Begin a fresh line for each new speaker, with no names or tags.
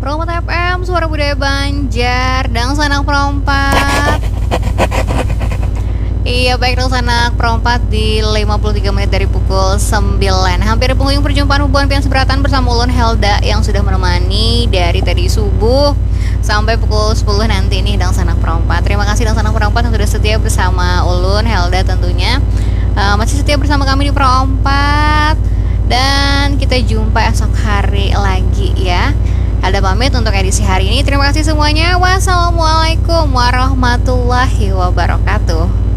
Promote FM, Suara Budaya Banjar, Dang Sanak Perompat. Iya baik, Dang Sanak Perompat di 53 menit dari pukul 9. Hampir penghujung perjumpaan hubungan pian seberatan bersama Ulun Helda yang sudah menemani dari tadi subuh sampai pukul 10 nanti nih Dang Sanak Perompat. Terima kasih Dang Sanak Perompat yang sudah setia bersama Ulun Helda tentunya. Masih setia bersama kami di Perompat. Dan kita jumpa esok hari lagi ya. Ada pamit untuk edisi hari ini. Terima kasih semuanya. Wassalamualaikum warahmatullahi wabarakatuh.